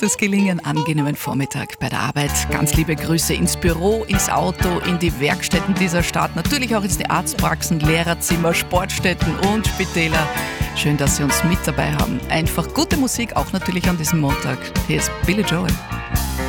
gutes Gelingen, angenehmen Vormittag bei der Arbeit. Ganz liebe Grüße ins Büro, ins Auto, in die Werkstätten dieser Stadt, natürlich auch in die Arztpraxen, Lehrerzimmer, Sportstätten und Spitäler. Schön, dass Sie uns mit dabei haben. Einfach gute Musik, auch natürlich an diesem Montag. Hier ist Billy Joel.